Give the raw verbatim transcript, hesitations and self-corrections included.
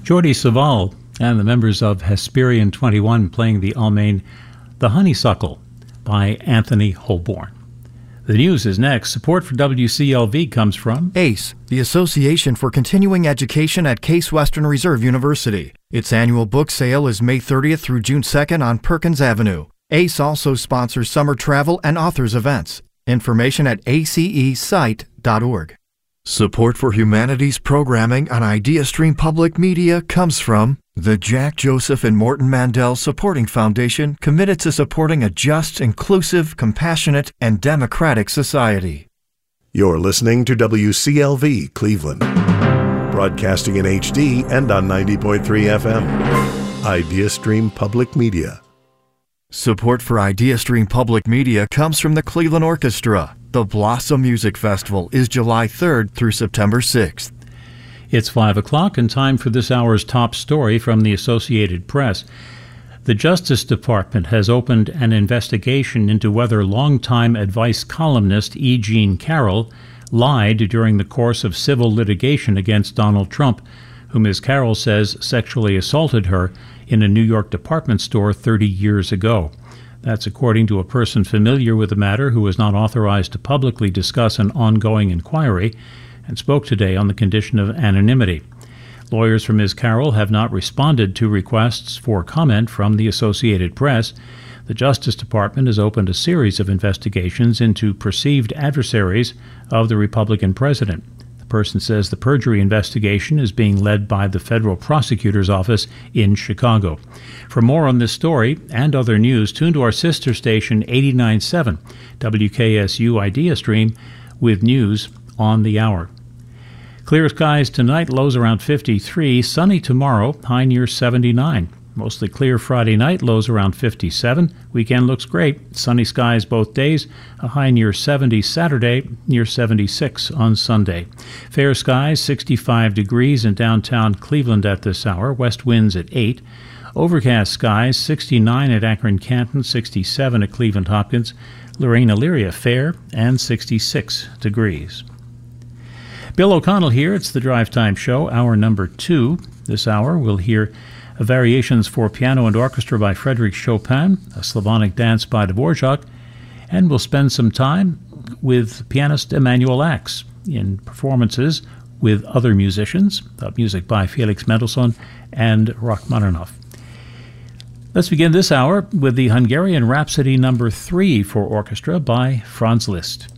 Jordi Savall and the members of Hesperian twenty-one playing the Almain The Honeysuckle by Anthony Holborn. The news is next. Support for W C L V comes from A C E, the Association for Continuing Education at Case Western Reserve University. Its annual book sale is May thirtieth through June second on Perkins Avenue. A C E also sponsors summer travel and authors events. Information at a c e site dot org. Support for humanities programming on IdeaStream Public Media comes from the Jack Joseph and Morton Mandel Supporting Foundation, committed to supporting a just, inclusive, compassionate, and democratic society. You're listening to W C L V Cleveland, broadcasting in H D and on ninety point three F M. IdeaStream Public Media. Support for IdeaStream Public Media comes from the Cleveland Orchestra. The Blossom Music Festival is July third through September sixth. It's five o'clock and time for this hour's top story from the Associated Press. The Justice Department has opened an investigation into whether longtime advice columnist E. Jean Carroll lied during the course of civil litigation against Donald Trump, who Miz Carroll says sexually assaulted her in a New York department store thirty years ago. That's according to a person familiar with the matter who is not authorized to publicly discuss an ongoing inquiry and spoke today on the condition of anonymity. Lawyers for Miz Carroll have not responded to requests for comment from the Associated Press. The Justice Department has opened a series of investigations into perceived adversaries of the Republican president. The person says the perjury investigation is being led by the federal prosecutor's office in Chicago. For more on this story and other news, tune to our sister station eighty-nine point seven W K S U IdeaStream with news on the hour. Clear skies tonight, lows around fifty-three. Sunny tomorrow, high near seventy-nine. Mostly clear Friday night, lows around fifty-seven. Weekend looks great. Sunny skies both days, a high near seventy Saturday, near seventy-six on Sunday. Fair skies, sixty-five degrees in downtown Cleveland at this hour. West winds at eight. Overcast skies, sixty-nine at Akron-Canton, sixty-seven at Cleveland-Hopkins. Lorraine-Elyria fair, and sixty-six degrees. Bill O'Connell here. It's the Drive Time Show, hour number two. This hour we'll hear Variations for Piano and Orchestra by Frédéric Chopin, a Slavonic dance by Dvorak, and we'll spend some time with pianist Emanuel Ax in performances with other musicians, uh, music by Felix Mendelssohn and Rachmaninoff. Let's begin this hour with the Hungarian Rhapsody number three for orchestra by Franz Liszt.